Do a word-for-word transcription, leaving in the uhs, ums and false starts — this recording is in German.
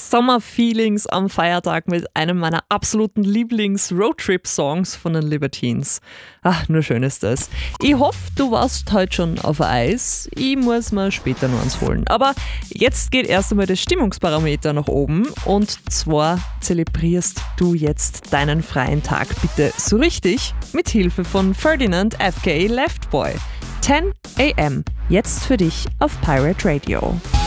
Sommerfeelings am Feiertag mit einem meiner absoluten Lieblings-Roadtrip-Songs von den Libertines. Ach, nur schön ist das. Ich hoffe, du warst heute schon auf Eis. Ich muss mir später noch eins holen. Aber jetzt geht erst einmal das Stimmungsparameter nach oben. Und zwar zelebrierst du jetzt deinen freien Tag bitte so richtig mit Hilfe von Ferdinand F K Leftboy. ten a m. Jetzt für dich auf Pirate Radio.